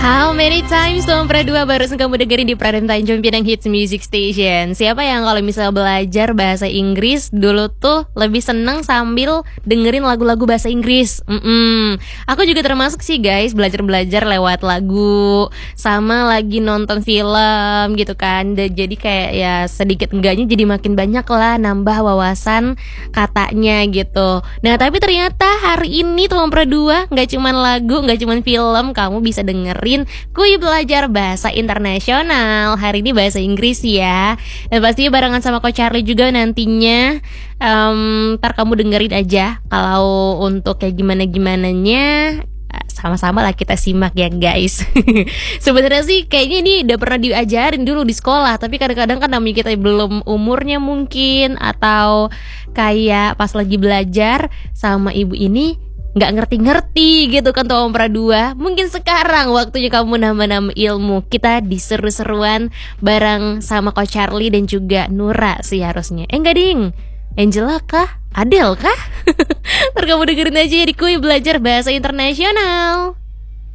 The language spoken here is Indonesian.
How many times Tumpra 2 barusan kamu dengerin di Prime Time Pinang Hits Music Station. Siapa yang kalau misalnya belajar bahasa Inggris dulu tuh lebih seneng sambil dengerin lagu-lagu bahasa Inggris. Aku juga termasuk sih guys, belajar-belajar lewat lagu sama lagi nonton film gitu kan. Jadi kayak ya sedikit enggaknya jadi makin banyak lah nambah wawasan katanya gitu. Nah tapi ternyata hari ini Tumpra 2 gak cuman lagu, gak cuman film, kamu bisa dengerin Kuy Belajar Bahasa Internasional. Hari ini bahasa Inggris ya. Dan pasti barengan sama Coach Charlie juga nantinya. Ntar kamu dengerin aja. Kalau untuk kayak gimana-gimananya, sama-sama lah kita simak ya guys. Sebenarnya sih kayaknya ini udah pernah diajarin dulu di sekolah, tapi kadang-kadang kan namanya kita belum umurnya mungkin, atau kayak pas lagi belajar sama ibu ini nggak ngerti-ngerti gitu kan Tumpra 2. Mungkin sekarang waktunya kamu nambah-nambah ilmu. Kita diseru-seruan bareng sama Coach Charlie dan juga Nura sih harusnya. Enggak ding, Angela kah? Adele kah? Ntar kamu dengerin aja di Kuy Belajar Bahasa Internasional.